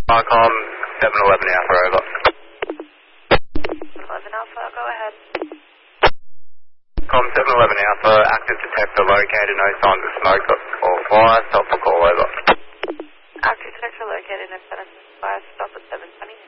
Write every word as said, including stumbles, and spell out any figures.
Marcom seven eleven Alpha, over. seven eleven Alpha, go ahead. Com seven eleven Alpha, active detector located, no signs of smoke or fire, stop for call, over. Active detector located, no signs of fire, stop at seven twenty.